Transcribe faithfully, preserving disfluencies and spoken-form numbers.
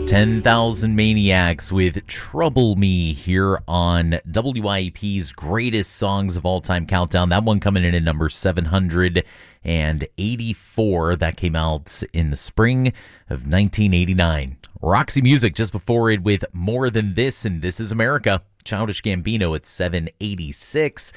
ten thousand Maniacs with Trouble Me here on W I E P's Greatest Songs of All Time Countdown. That one coming in at number seven hundred eighty-four. That came out in the spring of nineteen eighty-nine. Roxy Music just before it with More Than This, and This Is America. Childish Gambino at seven eighty-six.